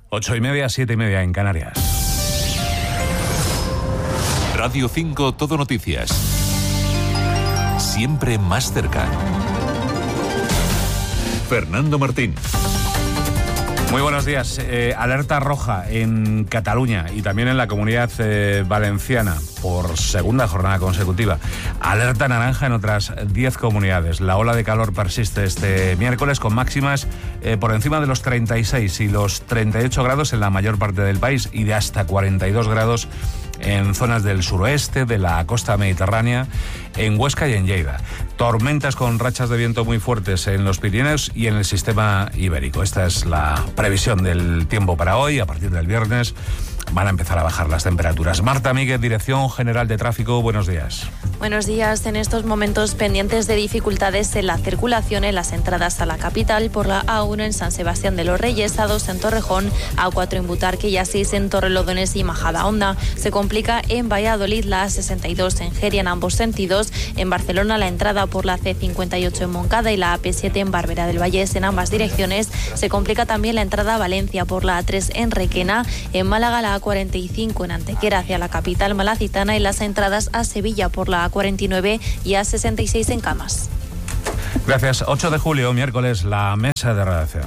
8:30, 7:30 en Canarias. Radio 5 Todo Noticias. Siempre más cerca. Fernando Martín. Muy buenos días. Alerta roja en Cataluña y también en la Comunidad Valenciana por segunda jornada consecutiva. Alerta naranja en otras 10 comunidades. La ola de calor persiste este miércoles con máximas por encima de los 36 y los 38 grados en la mayor parte del país y de hasta 42 grados en zonas del suroeste, de la costa mediterránea, en Huesca y en Lleida. Tormentas con rachas de viento muy fuertes en los Pirineos y en el sistema ibérico. Esta es la previsión del tiempo para hoy. A partir del viernes van a empezar a bajar las temperaturas. Marta Míguez, Dirección General de Tráfico, buenos días. Buenos días. En estos momentos pendientes de dificultades en la circulación en las entradas a la capital por la A1 en San Sebastián de los Reyes, A2 en Torrejón, A4 en Butarque y A6 en Torrelodones y Majadahonda. Se complica en Valladolid la A62 en Jeria en ambos sentidos. En Barcelona la entrada por la C58 en Moncada y la AP7 en Barberá del Vallés en ambas direcciones. Se complica también la entrada a Valencia por la A3 en Requena. En Málaga la A45 en Antequera hacia la capital malacitana y las entradas a Sevilla por la A49 y A66 en Camas. Gracias. 8 de julio, miércoles, la mesa de redacción.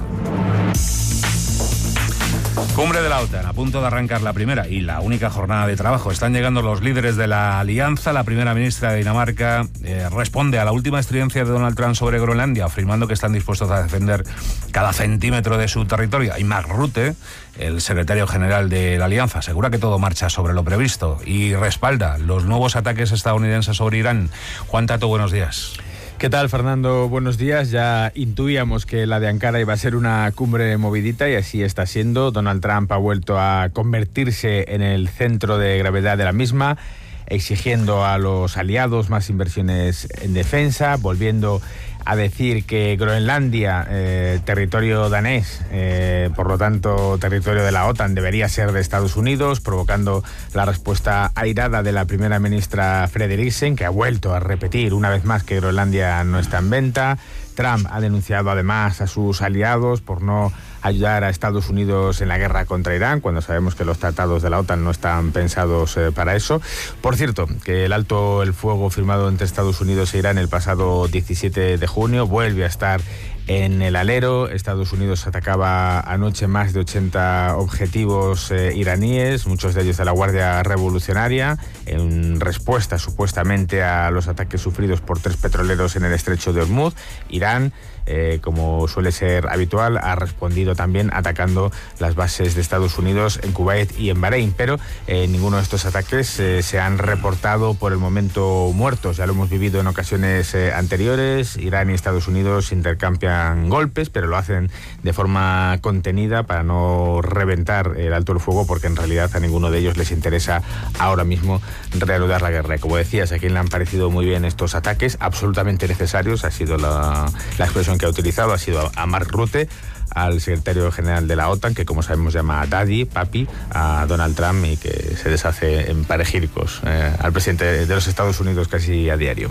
Cumbre de la OTAN, a punto de arrancar la primera y la única jornada de trabajo. Están llegando los líderes de la alianza. La primera ministra de Dinamarca responde a la última estridencia de Donald Trump sobre Groenlandia, afirmando que están dispuestos a defender cada centímetro de su territorio. Y Mark Rutte, el secretario general de la alianza, asegura que todo marcha sobre lo previsto y respalda los nuevos ataques estadounidenses sobre Irán. Juan Tato, buenos días. ¿Qué tal, Fernando? Buenos días. Ya intuíamos que la de Ankara iba a ser una cumbre movidita y así está siendo. Donald Trump ha vuelto a convertirse en el centro de gravedad de la misma, exigiendo a los aliados más inversiones en defensa, volviendo a decir que Groenlandia, territorio danés, por lo tanto territorio de la OTAN, debería ser de Estados Unidos, provocando la respuesta airada de la primera ministra Frederiksen, que ha vuelto a repetir una vez más que Groenlandia no está en venta. Trump ha denunciado además a sus aliados por no ayudar a Estados Unidos en la guerra contra Irán, cuando sabemos que los tratados de la OTAN no están pensados para eso. Por cierto, que el alto el fuego firmado entre Estados Unidos e Irán el pasado 17 de junio vuelve a estar en el alero. Estados Unidos atacaba anoche más de 80 objetivos iraníes, muchos de ellos de la Guardia Revolucionaria, en respuesta supuestamente a los ataques sufridos por 3 petroleros en el estrecho de Hormuz. Irán, como suele ser habitual, ha respondido también atacando las bases de Estados Unidos en Kuwait y en Bahrein, pero ninguno de estos ataques se han reportado por el momento muertos. Ya lo hemos vivido en ocasiones anteriores. Irán y Estados Unidos intercambian golpes, pero lo hacen de forma contenida para no reventar el alto el fuego, porque en realidad a ninguno de ellos les interesa ahora mismo reanudar la guerra. Como decías, a quien le han parecido muy bien estos ataques, absolutamente necesarios, ha sido la expresión que ha utilizado, ha sido a Mark Rutte, al secretario general de la OTAN, que como sabemos llama Daddy, papi, a Donald Trump y que se deshace en panegíricos al presidente de los Estados Unidos casi a diario.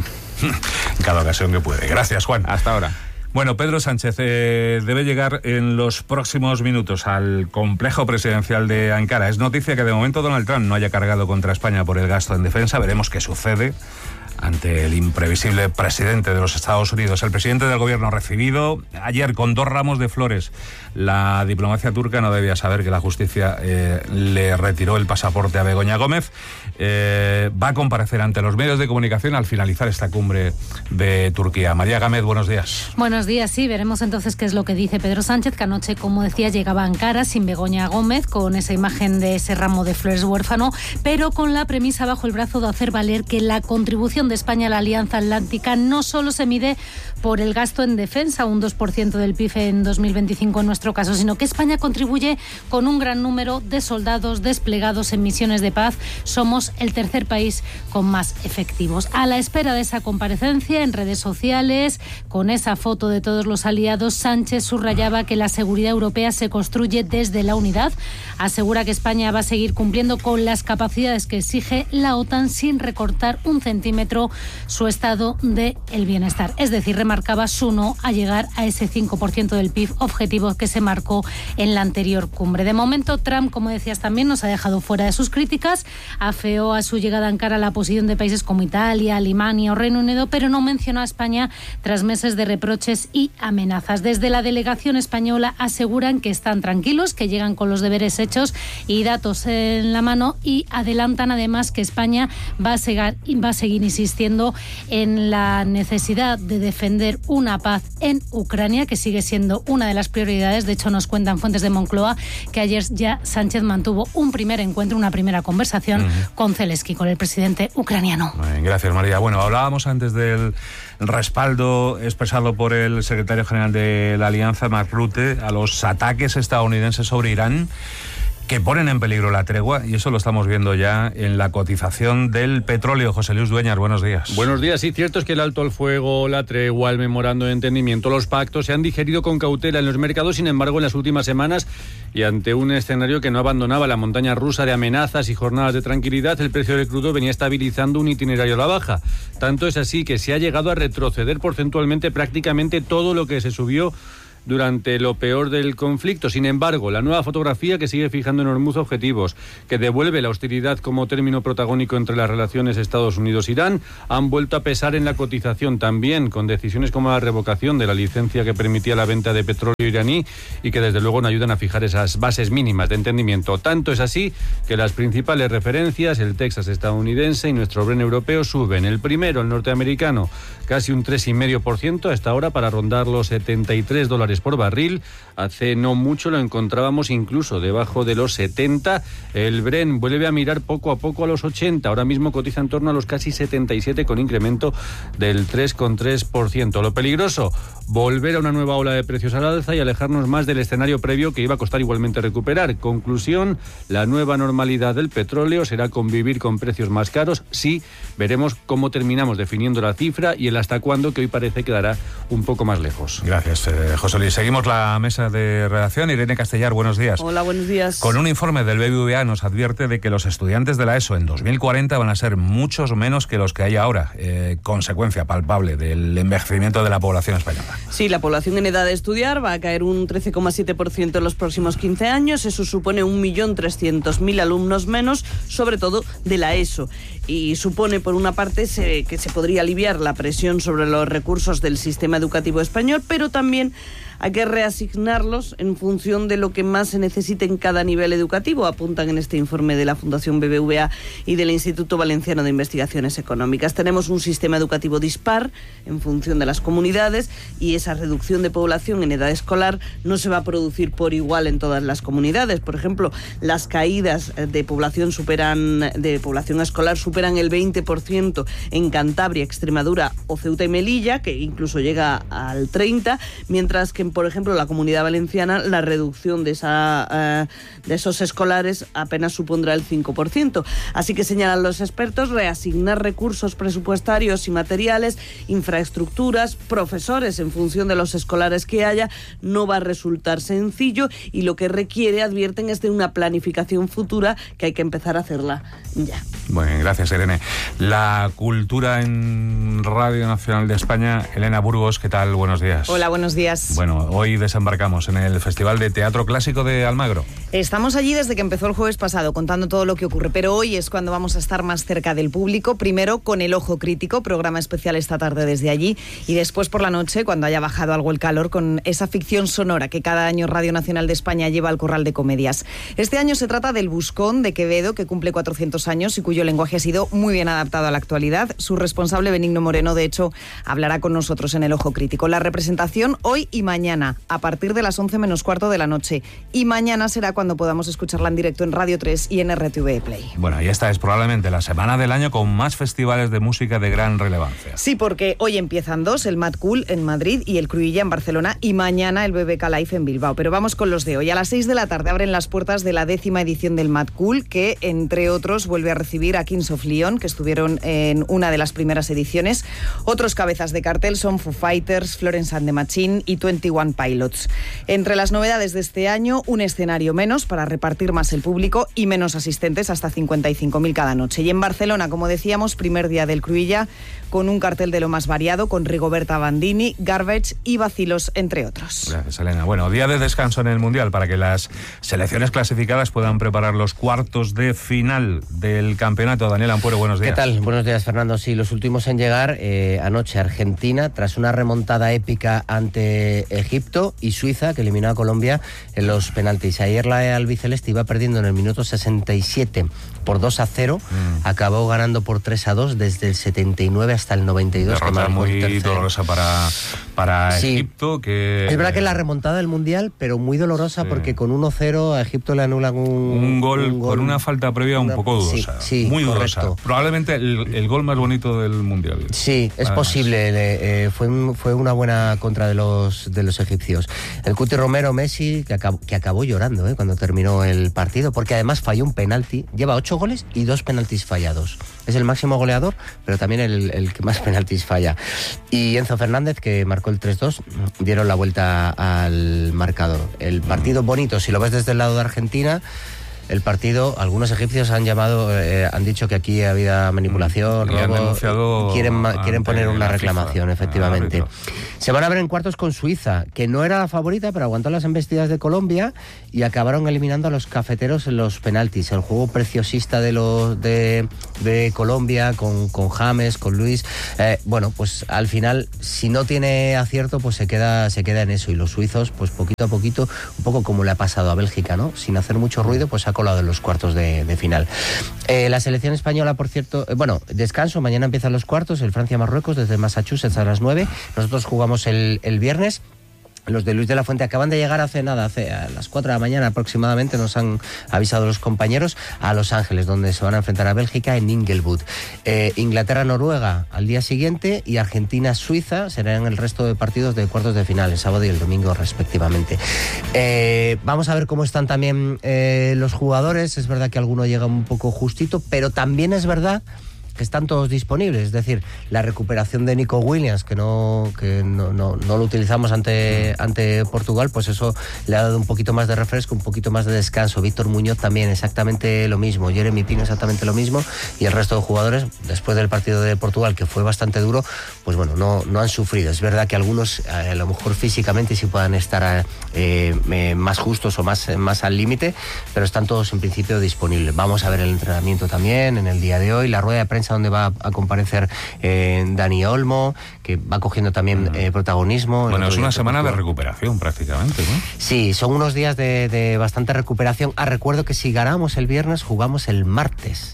En cada ocasión que puede. Gracias, Juan. Hasta ahora. Bueno, Pedro Sánchez debe llegar en los próximos minutos al complejo presidencial de Ankara. Es noticia que de momento Donald Trump no haya cargado contra España por el gasto en defensa. Veremos qué sucede ante el imprevisible presidente de los Estados Unidos. El presidente del gobierno ha recibido ayer con 2 ramos de flores. La diplomacia turca no debía saber que la justicia le retiró el pasaporte a Begoña Gómez. Va a comparecer ante los medios de comunicación al finalizar esta cumbre de Turquía. María Gámez, buenos días. Buenos días, sí, veremos entonces qué es lo que dice Pedro Sánchez, que anoche, como decía, llegaba a Ankara sin Begoña Gómez, con esa imagen de ese ramo de flores huérfano, pero con la premisa bajo el brazo de hacer valer que la contribución de España a la Alianza Atlántica no solo se mide por el gasto en defensa, un 2% del PIB en 2025 en nuestro caso, sino que España contribuye con un gran número de soldados desplegados en misiones de paz. Somos el tercer país con más efectivos. A la espera de esa comparecencia en redes sociales, con esa foto de todos los aliados, Sánchez subrayaba que la seguridad europea se construye desde la unidad. Asegura que España va a seguir cumpliendo con las capacidades que exige la OTAN sin recortar un centímetro ministro su estado del bienestar. Es decir, remarcaba su no a llegar a ese 5% del PIB, objetivo que se marcó en la anterior cumbre. De momento, Trump, como decías también, nos ha dejado fuera de sus críticas, afeó a su llegada a Ankara la posición de países como Italia, Alemania o Reino Unido, pero no mencionó a España tras meses de reproches y amenazas. Desde la delegación española aseguran que están tranquilos, que llegan con los deberes hechos y datos en la mano, y adelantan además que España va a seguir insistiendo en la necesidad de defender una paz en Ucrania, que sigue siendo una de las prioridades. De hecho, nos cuentan fuentes de Moncloa que ayer ya Sánchez mantuvo un primer encuentro, una primera conversación con Zelensky, con el presidente ucraniano. Gracias, María. Bueno, hablábamos antes del respaldo expresado por el secretario general de la Alianza, Mark Rutte, a los ataques estadounidenses sobre Irán, que ponen en peligro la tregua, y eso lo estamos viendo ya en la cotización del petróleo. José Luis Dueñas, buenos días. Buenos días. Sí, cierto es que el alto al fuego, la tregua, el memorando de entendimiento, los pactos se han digerido con cautela en los mercados. Sin embargo, en las últimas semanas, y ante un escenario que no abandonaba la montaña rusa de amenazas y jornadas de tranquilidad, el precio del crudo venía estabilizando un itinerario a la baja. Tanto es así que se ha llegado a retroceder porcentualmente prácticamente todo lo que se subió durante lo peor del conflicto. Sin embargo, la nueva fotografía, que sigue fijando en Hormuz objetivos, que devuelve la hostilidad como término protagónico entre las relaciones Estados Unidos-Irán, han vuelto a pesar en la cotización, también con decisiones como la revocación de la licencia que permitía la venta de petróleo iraní y que desde luego no ayudan a fijar esas bases mínimas de entendimiento. Tanto es así que las principales referencias, el Texas estadounidense y nuestro Brent europeo, suben. El primero, el norteamericano, casi un 3,5% hasta ahora, para rondar los $73 por barril. Hace no mucho lo encontrábamos incluso debajo de los 70. El Brent vuelve a mirar poco a poco a los 80. Ahora mismo cotiza en torno a los casi 77, con incremento del 3,3%. Lo peligroso, volver a una nueva ola de precios al alza y alejarnos más del escenario previo, que iba a costar igualmente recuperar. Conclusión, la nueva normalidad del petróleo será convivir con precios más caros. Sí, veremos cómo terminamos definiendo la cifra y el hasta cuándo, que hoy parece quedará un poco más lejos. Gracias, José Luis. Seguimos la mesa de redacción. Irene Castellar, buenos días. Hola, buenos días. Con un informe del BBVA nos advierte de que los estudiantes de la ESO en 2040 van a ser muchos menos que los que hay ahora, consecuencia palpable del envejecimiento de la población española. Sí, la población en edad de estudiar va a caer un 13,7% en los próximos 15 años. Eso supone 1.300.000 alumnos menos, sobre todo de la ESO. Y supone, por una parte, que se podría aliviar la presión sobre los recursos del sistema educativo español, pero también hay que reasignarlos en función de lo que más se necesite en cada nivel educativo, apuntan en este informe de la Fundación BBVA y del Instituto Valenciano de Investigaciones Económicas. Tenemos un sistema educativo dispar en función de las comunidades, y esa reducción de población en edad escolar no se va a producir por igual en todas las comunidades. Por ejemplo, las caídas de población escolar superan el 20% en Cantabria, Extremadura o Ceuta y Melilla, que incluso llega al 30%, mientras que por ejemplo, la Comunidad Valenciana, la reducción de esos escolares apenas supondrá el 5%. Así que señalan los expertos, reasignar recursos presupuestarios y materiales, infraestructuras, profesores en función de los escolares que haya, no va a resultar sencillo, y lo que requiere, advierten, es de una planificación futura que hay que empezar a hacerla ya. Bueno, gracias, Irene. La cultura en Radio Nacional de España. Elena Burgos, ¿qué tal? Buenos días. Hola, buenos días. Bueno, hoy desembarcamos en el Festival de Teatro Clásico de Almagro. Estamos allí desde que empezó el jueves pasado, contando todo lo que ocurre, pero hoy es cuando vamos a estar más cerca del público, primero con El Ojo Crítico, programa especial esta tarde desde allí, y después por la noche, cuando haya bajado algo el calor, con esa ficción sonora que cada año Radio Nacional de España lleva al Corral de Comedias. Este año se trata del Buscón de Quevedo, que cumple 400 años y cuyo lenguaje ha sido muy bien adaptado a la actualidad. Su responsable, Benigno Moreno, de hecho, hablará con nosotros en El Ojo Crítico. La representación hoy y mañana, a partir de las 11 menos cuarto de la noche. Y mañana será cuando podamos escucharla en directo en Radio 3 y en RTV Play. Bueno, y esta es probablemente la semana del año con más festivales de música de gran relevancia. Sí, porque hoy empiezan dos, el Mad Cool en Madrid y el Cruïlla en Barcelona, y mañana el BBK Live en Bilbao. Pero vamos con los de hoy. A las 6 de la tarde abren las puertas de la 10ª edición del Mad Cool, que, entre otros, vuelve a recibir a Kings of of Leon, que estuvieron en una de las primeras ediciones. Otros cabezas de cartel son Foo Fighters, Florence and the Machine y 21 Pilots. Entre las novedades de este año, un escenario menos para repartir más el público y menos asistentes, hasta 55.000 cada noche. Y en Barcelona, como decíamos, primer día del Cruïlla, con un cartel de lo más variado, con Rigoberta Bandini, Garbage y Vacilos, entre otros. Gracias, Elena. Bueno, día de descanso en el Mundial para que las selecciones clasificadas puedan preparar los cuartos de final del campeonato. Daniel Ampuero, buenos días. ¿Qué tal? Buenos días, Fernando. Sí, los últimos en llegar anoche Argentina, tras una remontada épica ante Egipto, y Suiza, que eliminó a Colombia en los penaltis. Ayer la albiceleste iba perdiendo en el minuto 67 por 2-0, acabó ganando por 3-2 desde el 79 hasta el 92. Derrota muy dolorosa para sí. Egipto. Que es verdad que la remontada del Mundial, pero muy dolorosa, porque con 1-0 a Egipto le anulan un gol con una falta previa un poco dudosa. Sí, muy correcto. dudosa. Probablemente el gol más bonito del Mundial. Sí, es posible. Fue una buena contra de los egipcios. El Cuti Romero, Messi, que acabó llorando cuando terminó el partido, porque además falló un penalti. Lleva 8 goles y 2 penaltis fallados. Es el máximo goleador, pero también el que más penaltis falla. Y Enzo Fernández, que marcó el 3-2, dieron la vuelta al marcador. El partido bonito, si lo ves desde el lado de Argentina, el partido, algunos egipcios han dicho que aquí había manipulación, robo, quieren poner una reclamación, FIFA, efectivamente. Se van a ver en cuartos con Suiza, que no era la favorita, pero aguantó las embestidas de Colombia y acabaron eliminando a los cafeteros en los penaltis. El juego preciosista de Colombia con James, con Luis. Bueno, pues al final, si no tiene acierto, pues se queda en eso. Y los suizos, pues poquito a poquito, un poco como le ha pasado a Bélgica, ¿no? Sin hacer mucho ruido, pues ha colado en los cuartos de final. La selección española, por cierto, descanso, mañana empiezan los cuartos, el Francia-Marruecos desde Massachusetts a las 9. Nosotros jugamos el viernes. Los de Luis de la Fuente acaban de llegar hace a las 4 de la mañana aproximadamente, nos han avisado los compañeros, a Los Ángeles, donde se van a enfrentar a Bélgica en Inglewood. Inglaterra-Noruega al día siguiente y Argentina-Suiza serán el resto de partidos de cuartos de final, el sábado y el domingo respectivamente. Vamos a ver cómo están también los jugadores. Es verdad que alguno llega un poco justito, pero también es verdad que están todos disponibles. Es decir, la recuperación de Nico Williams, que no lo utilizamos ante Portugal, pues eso le ha dado un poquito más de refresco, un poquito más de descanso. Víctor Muñoz también exactamente lo mismo, Jeremy Pino exactamente lo mismo, y el resto de jugadores, después del partido de Portugal, que fue bastante duro, pues bueno, no han sufrido. Es verdad que algunos a lo mejor físicamente sí puedan estar más justos o más al límite, pero están todos en principio disponibles. Vamos a ver el entrenamiento también en el día de hoy, la rueda de prensa donde va a comparecer Dani Olmo, que va cogiendo también protagonismo. Bueno, es una semana de recuperación prácticamente, ¿no? Sí, son unos días de bastante recuperación. Recuerdo que si ganamos el viernes, jugamos el martes,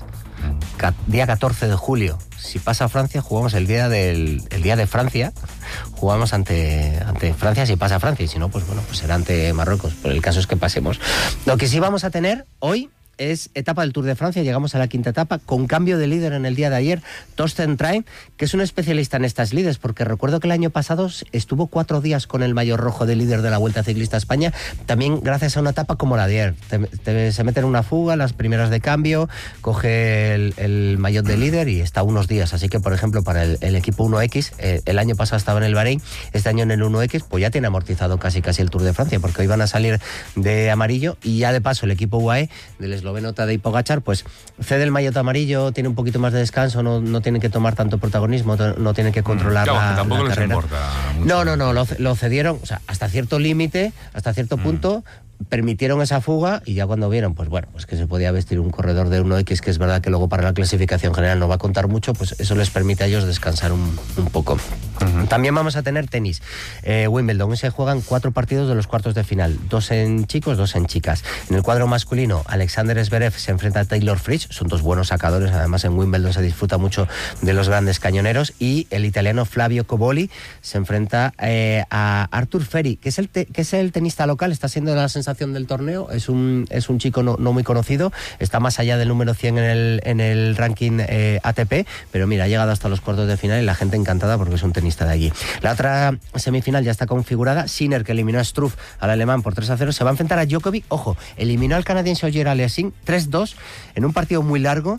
día 14 de julio. Si pasa Francia, jugamos el día de Francia, jugamos ante Francia si pasa Francia, y si no, pues bueno, pues será ante Marruecos, pero el caso es que pasemos. Lo que sí vamos a tener hoy es etapa del Tour de Francia, llegamos a la quinta etapa, con cambio de líder en el día de ayer, Torsten Train, que es un especialista en estas lides, porque recuerdo que el año pasado estuvo 4 días con el maillot rojo de líder de la Vuelta Ciclista a España, también gracias a una etapa como la de ayer. Se mete en una fuga, las primeras de cambio, coge el maillot de líder y está unos días, así que por ejemplo para el equipo 1X, el año pasado estaba en el Bahrein, este año en el 1X, pues ya tiene amortizado casi el Tour de Francia, porque hoy van a salir de amarillo, y ya de paso el equipo UAE del esloveno Tadej Pogačar, pues cede el maillot amarillo, tiene un poquito más de descanso, no tiene que tomar tanto protagonismo, no tiene que controlar tampoco la les carrera. Importa mucho. No, lo cedieron, o sea, hasta cierto límite, hasta cierto punto, permitieron esa fuga, y ya cuando vieron, pues bueno, pues que se podía vestir un corredor de 1X, que es verdad que luego para la clasificación general no va a contar mucho, pues eso les permite a ellos descansar un poco. También vamos a tener tenis. Wimbledon, se juegan 4 partidos de los cuartos de final, 2 en chicos, 2 en chicas. En el cuadro masculino, Alexander Zverev se enfrenta a Taylor Fritz, son 2 buenos sacadores, además en Wimbledon se disfruta mucho de los grandes cañoneros, y el italiano Flavio Cobolli se enfrenta a Arthur Ferry, que es el tenista local, está siendo la sensación del torneo, es un chico no muy conocido, está más allá del número 100 en el ranking ATP, pero mira, ha llegado hasta los cuartos de final y la gente encantada porque es un tenista de allí. La otra semifinal ya está configurada, Sinner, que eliminó a Struff, al alemán, por 3-0, se va a enfrentar a Djokovic, ojo, eliminó al canadiense Ogier Aliassime 3-2 en un partido muy largo,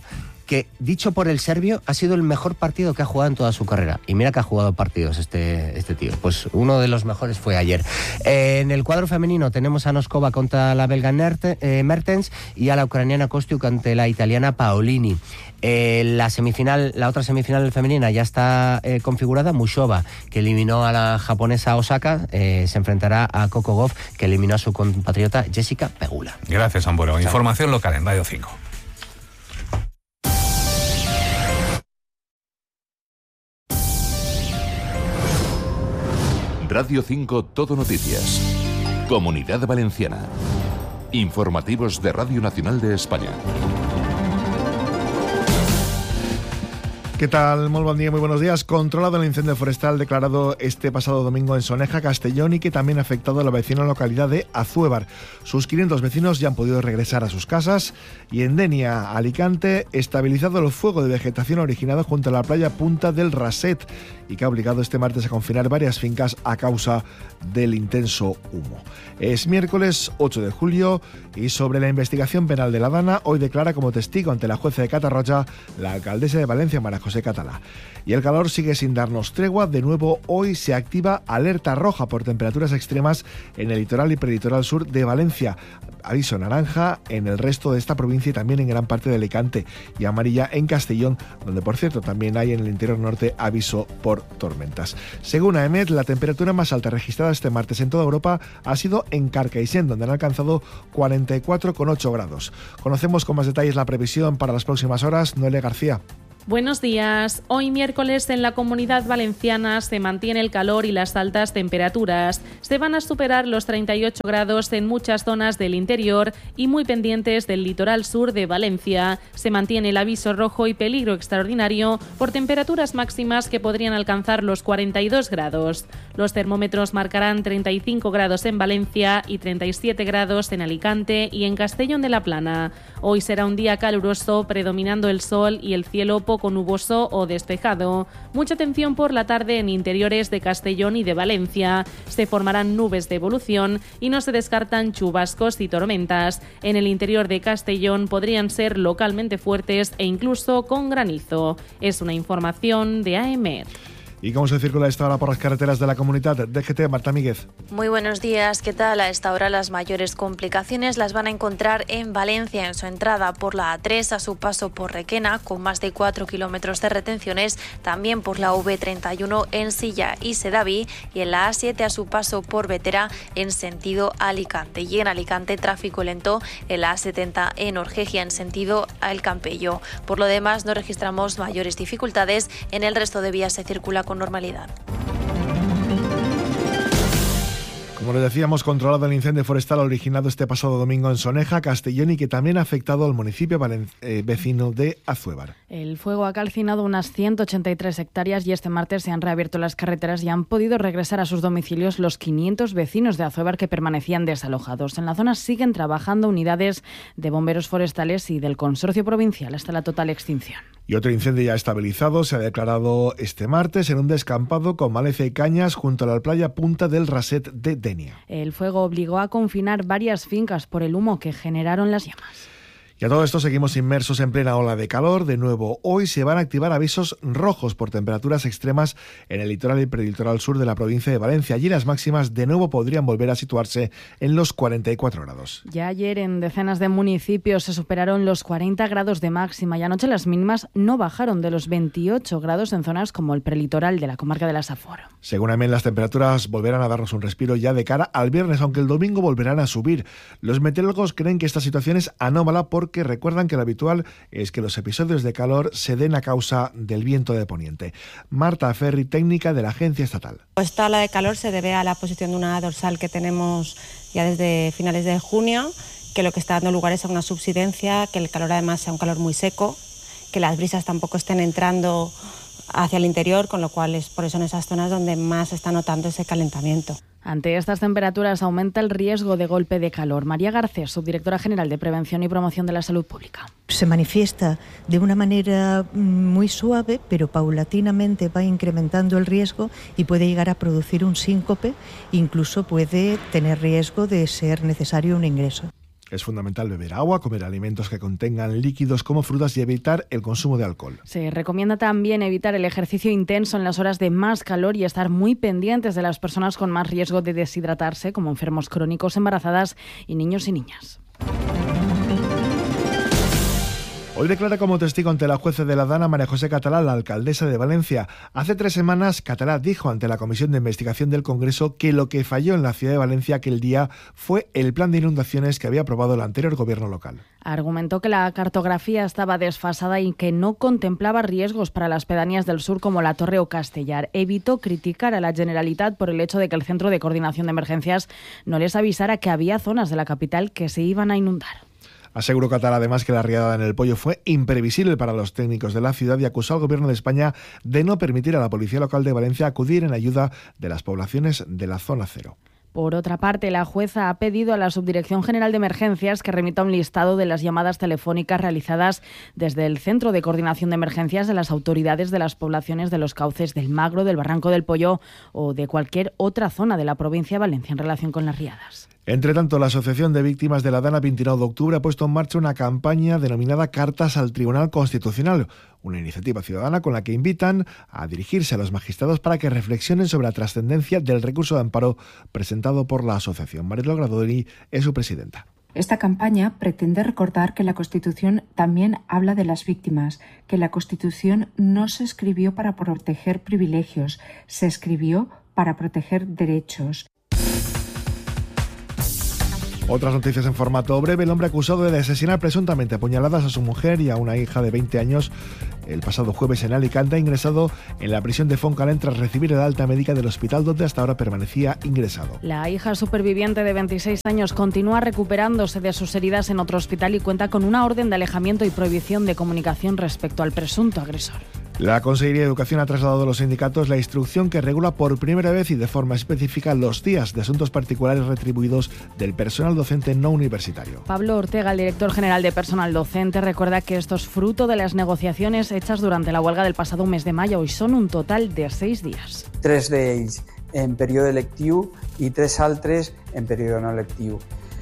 que, dicho por el serbio, ha sido el mejor partido que ha jugado en toda su carrera. Y mira que ha jugado partidos este tío. Pues uno de los mejores fue ayer. En el cuadro femenino tenemos a Noskova contra la belga Mertens y a la ucraniana Kostiuk ante la italiana Paolini. La otra semifinal femenina ya está configurada. Mushova, que eliminó a la japonesa Osaka, se enfrentará a Coco Gauff, que eliminó a su compatriota Jessica Pegula. Gracias, Ambuero. Información local en Radio 5. Radio 5 Todo Noticias. Comunidad Valenciana. Informativos de Radio Nacional de España. ¿Qué tal? Muy buen día, muy buenos días. Controlado el incendio forestal declarado este pasado domingo en Soneja, Castellón, y que también ha afectado a la vecina localidad de Azuévar. Sus 500 vecinos ya han podido regresar a sus casas. Y en Denia, Alicante, estabilizado el fuego de vegetación originado junto a la playa Punta del Raset y que ha obligado este martes a confinar varias fincas a causa del intenso humo. Es miércoles 8 de julio y sobre la investigación penal de la Dana, hoy declara como testigo ante la jueza de Catarroja la alcaldesa de Valencia, María José Catalá. Y el calor sigue sin darnos tregua. De nuevo, hoy se activa alerta roja por temperaturas extremas en el litoral y preditoral sur de Valencia. Aviso naranja en el resto de esta provincia y también en gran parte de Alicante. Y amarilla en Castellón, donde por cierto también hay en el interior norte aviso por tormentas. Según AEMET, la temperatura más alta registrada este martes en toda Europa ha sido en Carcaixent, donde han alcanzado 44,8 grados. Conocemos con más detalles la previsión para las próximas horas. Noelia García. Buenos días. Hoy miércoles en la Comunidad Valenciana se mantiene el calor y las altas temperaturas. Se van a superar los 38 grados en muchas zonas del interior y muy pendientes del litoral sur de Valencia. Se mantiene el aviso rojo y peligro extraordinario por temperaturas máximas que podrían alcanzar los 42 grados. Los termómetros marcarán 35 grados en Valencia y 37 grados en Alicante y en Castellón de la Plana. Hoy será un día caluroso, predominando el sol y el cielo poco nuboso o despejado. Mucha atención por la tarde en interiores de Castellón y de Valencia. Se formarán nubes de evolución y no se descartan chubascos y tormentas. En el interior de Castellón podrían ser localmente fuertes e incluso con granizo. Es una información de AEMET. ¿Y cómo se circula a esta hora por las carreteras de la comunidad? DGT, Marta Míguez. Muy buenos días, ¿qué tal? A esta hora las mayores complicaciones las van a encontrar en Valencia, en su entrada por la A3 a su paso por Requena, con más de 4 kilómetros de retenciones, también por la V31 en Silla y Sedaví, y en la A7 a su paso por Vetera en sentido Alicante. Y en Alicante, tráfico lento en la A70 en Orgegia en sentido El Campello. Por lo demás, no registramos mayores dificultades. En el resto de vías se circula con normalidad. Como les decíamos, controlado el incendio forestal originado este pasado domingo en Soneja, Castellón, y que también ha afectado al municipio vecino de Azuévar. El fuego ha calcinado unas 183 hectáreas y este martes se han reabierto las carreteras y han podido regresar a sus domicilios los 500 vecinos de Azuévar que permanecían desalojados. En la zona siguen trabajando unidades de bomberos forestales y del Consorcio Provincial hasta la total extinción. Y otro incendio ya estabilizado se ha declarado este martes en un descampado con maleza y cañas junto a la playa Punta del Raset de Denia. El fuego obligó a confinar varias fincas por el humo que generaron las llamas. Y a todo esto seguimos inmersos en plena ola de calor. De nuevo, hoy se van a activar avisos rojos por temperaturas extremas en el litoral y preditoral sur de la provincia de Valencia. Allí las máximas de nuevo podrían volver a situarse en los 44 grados. Ya ayer en decenas de municipios se superaron los 40 grados de máxima y anoche las mínimas no bajaron de los 28 grados en zonas como el prelitoral de la comarca de la Safor. Según AEMET, las temperaturas volverán a darnos un respiro ya de cara al viernes, aunque el domingo volverán a subir. Los meteorólogos creen que esta situación es anómala porque recuerdan que lo habitual es que los episodios de calor se den a causa del viento de poniente. Marta Ferri, técnica de la Agencia Estatal. Esta ola de calor se debe a la posición de una dorsal que tenemos ya desde finales de junio, que lo que está dando lugar es a una subsidencia, que el calor además sea un calor muy seco, que las brisas tampoco estén entrando hacia el interior, con lo cual es por eso en esas zonas donde más se está notando ese calentamiento. Ante estas temperaturas aumenta el riesgo de golpe de calor. María Garcés, subdirectora general de Prevención y Promoción de la Salud Pública. Se manifiesta de una manera muy suave, pero paulatinamente va incrementando el riesgo y puede llegar a producir un síncope, incluso puede tener riesgo de ser necesario un ingreso. Es fundamental beber agua, comer alimentos que contengan líquidos como frutas y evitar el consumo de alcohol. Se recomienda también evitar el ejercicio intenso en las horas de más calor y estar muy pendientes de las personas con más riesgo de deshidratarse, como enfermos crónicos, embarazadas y niños y niñas. Hoy declara como testigo ante la jueza de la Dana María José Catalá, la alcaldesa de Valencia. Hace 3 semanas, Catalá dijo ante la Comisión de Investigación del Congreso que lo que falló en la ciudad de Valencia aquel día fue el plan de inundaciones que había aprobado el anterior gobierno local. Argumentó que la cartografía estaba desfasada y que no contemplaba riesgos para las pedanías del sur como la Torre o Castellar. Evitó criticar a la Generalitat por el hecho de que el Centro de Coordinación de Emergencias no les avisara que había zonas de la capital que se iban a inundar. Aseguró Catalá además que la riada en el Pollo fue imprevisible para los técnicos de la ciudad y acusó al Gobierno de España de no permitir a la Policía Local de Valencia acudir en ayuda de las poblaciones de la zona cero. Por otra parte, la jueza ha pedido a la Subdirección General de Emergencias que remita un listado de las llamadas telefónicas realizadas desde el Centro de Coordinación de Emergencias de las autoridades de las poblaciones de los cauces del Magro, del Barranco del Pollo o de cualquier otra zona de la provincia de Valencia en relación con las riadas. Entre tanto, la Asociación de Víctimas de la Dana 29 de octubre ha puesto en marcha una campaña denominada Cartas al Tribunal Constitucional, una iniciativa ciudadana con la que invitan a dirigirse a los magistrados para que reflexionen sobre la trascendencia del recurso de amparo presentado por la asociación. Marilo Gradori es su presidenta. Esta campaña pretende recordar que la Constitución también habla de las víctimas, que la Constitución no se escribió para proteger privilegios, se escribió para proteger derechos. Otras noticias en formato breve. El hombre acusado de asesinar presuntamente a puñaladas a su mujer y a una hija de 20 años el pasado jueves en Alicante ha ingresado en la prisión de Foncalén tras recibir el alta médica del hospital donde hasta ahora permanecía ingresado. La hija superviviente de 26 años continúa recuperándose de sus heridas en otro hospital y cuenta con una orden de alejamiento y prohibición de comunicación respecto al presunto agresor. La Consejería de Educación ha trasladado a los sindicatos la instrucción que regula por primera vez y de forma específica los días de asuntos particulares retribuidos del personal docente no universitario. Pablo Ortega, el director general de personal docente, recuerda que esto es fruto de las negociaciones hechas durante la huelga del pasado mes de mayo y son un total de 6 días. 3 d'ells en període lectiu i 3 altres en període no lectiu.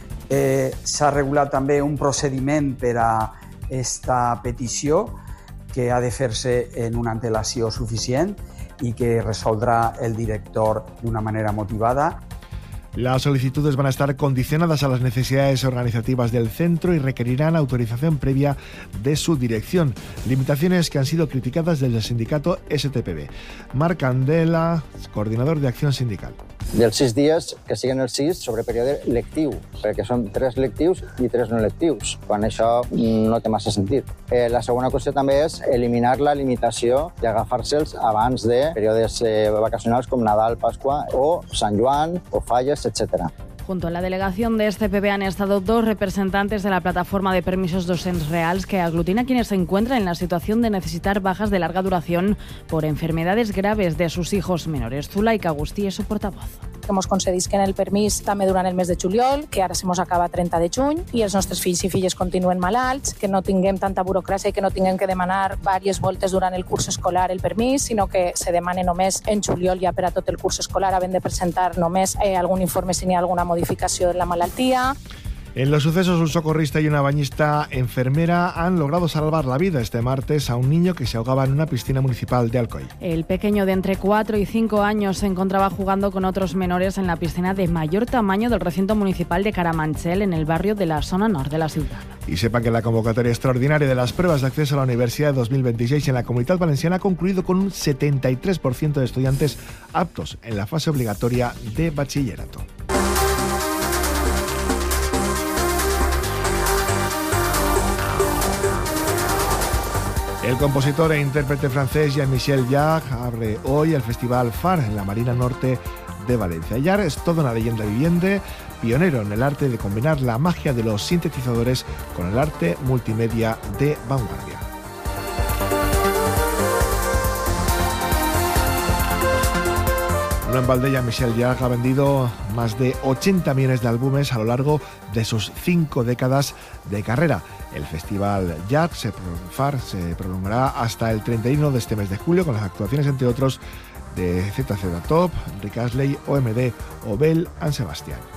S'ha regulat també un procediment per a esta petició que ha de fer-se en una antelació suficient i que resoldrà el director d'una manera motivada. Las solicitudes van a estar condicionadas a las necesidades organizativas del centro y requerirán autorización previa de su dirección. Limitaciones que han sido criticadas desde el sindicato STPB. Marc Candela, coordinador de Acción Sindical. Dels 6 dies, que siguin els 6 sobre període lectiu, perquè són 3 lectius i 3 no lectius, quan això no té massa sentit. La segona qüestió també és eliminar la limitació i agafar-se'ls abans de períodes vacacionals com Nadal, Pasqua o Sant Joan o falles, etc. Junto a la delegación de STPB han estado 2 representantes de la plataforma de permisos docents reals que aglutina a quienes se encuentran en la situación de necesitar bajas de larga duración por enfermedades graves de sus hijos menores. Zulaika Agustí es su portavoz. Que mos concedisquen el permís també durant el mes de juliol, que ara se mos acaba 30 de juny, i els nostres fills i filles continuen malalts, que no tinguem tanta burocràcia i que no tinguem que demanar diverses voltes durant el curs escolar el permís, sinó que se demane només en juliol ja per a tot el curs escolar, havent de presentar només algun informe si hi ha alguna modificació de la malaltia. En los sucesos, un socorrista y una bañista enfermera han logrado salvar la vida este martes a un niño que se ahogaba en una piscina municipal de Alcoy. El pequeño de entre 4 y 5 años se encontraba jugando con otros menores en la piscina de mayor tamaño del recinto municipal de Caramanchel, en el barrio de la zona norte de la ciudad. Y sepan que la convocatoria extraordinaria de las pruebas de acceso a la Universidad de 2026 en la Comunidad Valenciana ha concluido con un 73% de estudiantes aptos en la fase obligatoria de bachillerato. El compositor e intérprete francés Jean-Michel Jarre abre hoy el Festival Phare en la Marina Norte de Valencia. Jarre es toda una leyenda viviente, pionero en el arte de combinar la magia de los sintetizadores con el arte multimedia de vanguardia. No en balde, Jean-Michel Jarre ha vendido más de 80 millones de álbumes a lo largo de sus 5 décadas de carrera. El Festival Jarre se prolongará hasta el 31 de este mes de julio con las actuaciones, entre otros, de ZZ Top, Rick Astley, OMD o Belle and Sebastian.